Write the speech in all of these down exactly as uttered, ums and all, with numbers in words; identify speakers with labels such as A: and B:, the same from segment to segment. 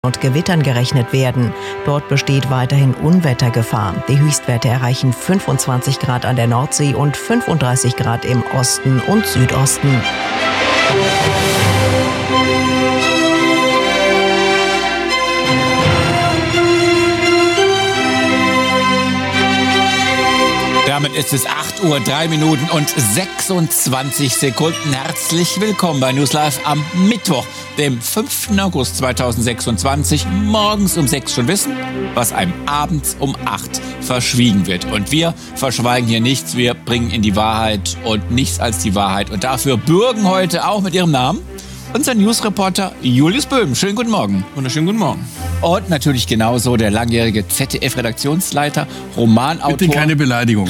A: und Gewittern gerechnet werden. Dort besteht weiterhin Unwettergefahr. Die Höchstwerte erreichen fünfundzwanzig Grad an der Nordsee und fünfunddreißig Grad im Osten und Südosten.
B: Damit ist es acht Uhr, drei Minuten und sechsundzwanzig Sekunden. Herzlich willkommen bei News Live am Mittwoch, dem fünften August zweitausendsechsundzwanzig. Morgens um sechs schon wissen, was einem abends um acht verschwiegen wird. Und wir verschweigen hier nichts, wir bringen in die Wahrheit und nichts als die Wahrheit. Und dafür bürgen heute auch mit ihrem Namen unser Newsreporter Julius Böhm. Schönen guten Morgen.
C: Wunderschönen guten Morgen.
B: Und natürlich genauso der langjährige Z D F-Redaktionsleiter, Romanautor.
C: Bitte keine Beleidigung.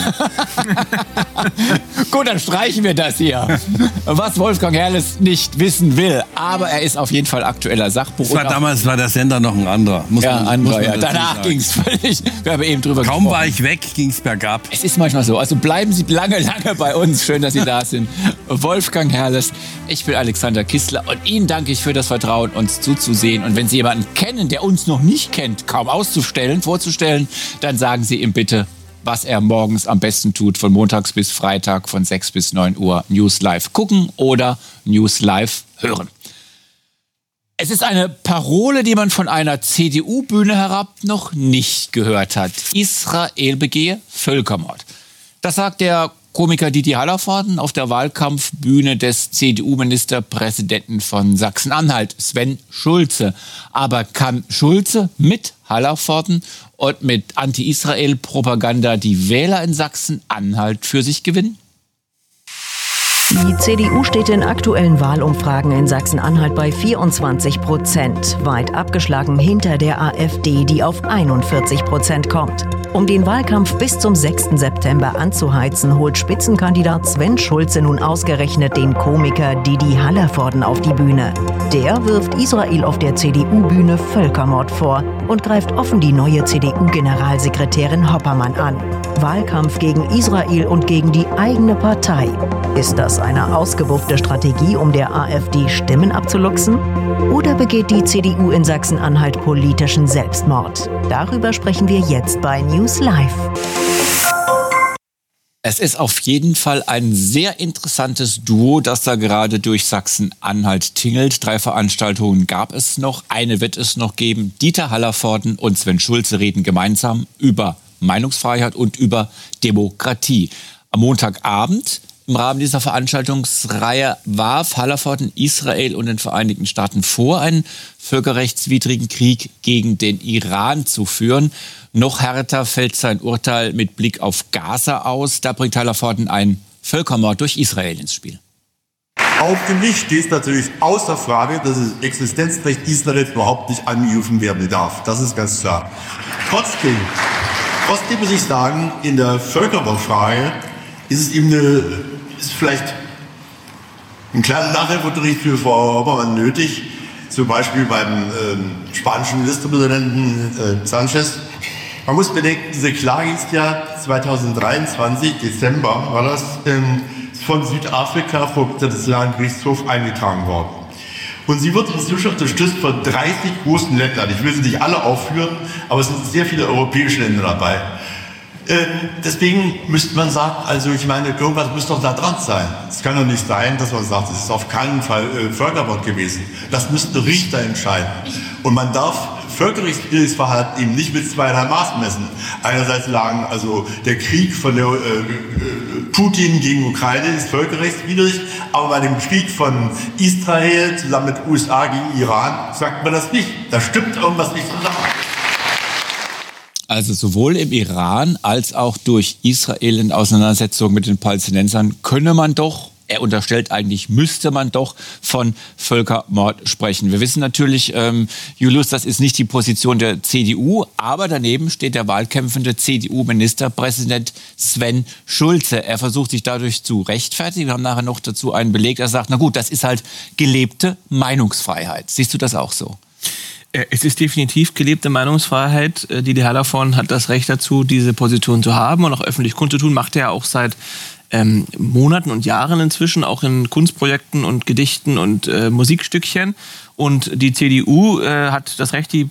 B: Gut, dann streichen wir das hier. Was Wolfgang Herrles nicht wissen will. Aber er ist auf jeden Fall aktueller Sachbuch.
C: Das war damals war der Sender noch ein anderer.
B: Muss ja, man, anderer, muss man ja. Danach ging es völlig. Wir haben eben drüber
C: Kaum
B: gesprochen.
C: war ich weg, ging es bergab.
B: Es ist manchmal so. Also bleiben Sie lange, lange bei uns. Schön, dass Sie da sind. Wolfgang Herrles, ich bin Alexander Kistler. Und Ihnen danke ich für das Vertrauen, uns zuzusehen. Und wenn Sie jemanden kennen, der uns noch nicht kennt, kaum auszustellen, vorzustellen, dann sagen Sie ihm bitte, was er morgens am besten tut, von montags bis Freitag von sechs bis neun Uhr News Live gucken oder News Live hören. Es ist eine Parole, die man von einer C D U-Bühne herab noch nicht gehört hat. Israel begehe Völkermord. Das sagt der Komiker Didi Hallervorden auf der Wahlkampfbühne des C D U-Ministerpräsidenten von Sachsen-Anhalt, Sven Schulze. Aber kann Schulze mit Hallervorden und mit Anti-Israel-Propaganda die Wähler in Sachsen-Anhalt für sich gewinnen?
A: Die C D U steht in aktuellen Wahlumfragen in Sachsen-Anhalt bei vierundzwanzig Prozent, weit abgeschlagen hinter der AfD, die auf einundvierzig Prozent kommt. Um den Wahlkampf bis zum sechsten September anzuheizen, holt Spitzenkandidat Sven Schulze nun ausgerechnet den Komiker Didi Hallervorden auf die Bühne. Der wirft Israel auf der C D U-Bühne Völkermord vor und greift offen die neue C D U-Generalsekretärin Hoppermann an. Wahlkampf gegen Israel und gegen die eigene Partei. Ist das eine ausgebuffte Strategie, um der AfD Stimmen abzuluxen? Oder begeht die C D U in Sachsen-Anhalt politischen Selbstmord? Darüber sprechen wir jetzt bei News Live.
B: Es ist auf jeden Fall ein sehr interessantes Duo, das da gerade durch Sachsen-Anhalt tingelt. Drei Veranstaltungen gab es noch, eine wird es noch geben. Dieter Hallervorden und Sven Schulze reden gemeinsam über Meinungsfreiheit und über Demokratie. Am Montagabend im Rahmen dieser Veranstaltungsreihe warf Hallervorden Israel und den Vereinigten Staaten vor, einen völkerrechtswidrigen Krieg gegen den Iran zu führen. Noch härter fällt sein Urteil mit Blick auf Gaza aus. Da bringt Hallervorden einen Völkermord durch Israel ins Spiel.
D: Auf dem Licht steht natürlich außer Frage, dass das Existenzrecht Israels überhaupt nicht angegriffen werden darf. Das ist ganz klar. Trotzdem, trotzdem muss ich sagen, in der Völkermordfrage ist es eben eine, ist vielleicht ein kleiner Nachhilfeunterricht für Frau Hoppermann nötig, zum Beispiel beim ähm, spanischen Ministerpräsidenten äh, Sanchez. Man muss bedenken, diese Klage ist ja zweitausenddreiundzwanzig, Dezember war das, ähm, von Südafrika vor dem Internationalen Gerichtshof eingetragen worden. Und sie wird inzwischen unterstützt von dreißig großen Ländern. Ich will sie nicht alle aufführen, aber es sind sehr viele europäische Länder dabei. Ähm, deswegen müsste man sagen, also ich meine, irgendwas muss doch da dran sein. Es kann doch nicht sein, dass man sagt, es ist auf keinen Fall äh, Völkermord gewesen. Das müssten Richter entscheiden. Und man darf völkerrechtswidriges Verhalten eben nicht mit zweierlei Maß messen. Einerseits sagen, also der Krieg von der, äh, Putin gegen Ukraine ist völkerrechtswidrig, aber bei dem Krieg von Israel zusammen mit U S A gegen Iran sagt man das nicht. Da stimmt irgendwas nicht zusammen.
B: Also sowohl im Iran als auch durch Israel in Auseinandersetzung mit den Palästinensern könne man doch, er unterstellt eigentlich, müsste man doch von Völkermord sprechen. Wir wissen natürlich, ähm, Julius, das ist nicht die Position der C D U, aber daneben steht der wahlkämpfende C D U-Ministerpräsident Sven Schulze. Er versucht sich dadurch zu rechtfertigen. Wir haben nachher noch dazu einen Beleg, der sagt, na gut, das ist halt gelebte Meinungsfreiheit. Siehst du das auch so?
C: Es ist definitiv gelebte Meinungsfreiheit. Didi Hallervorden hat das Recht dazu, diese Position zu haben und auch öffentlich kundzutun. Macht er auch seit
E: ähm, Monaten und Jahren inzwischen, auch in Kunstprojekten und Gedichten und äh, Musikstückchen. Und die C D U äh, hat das Recht, die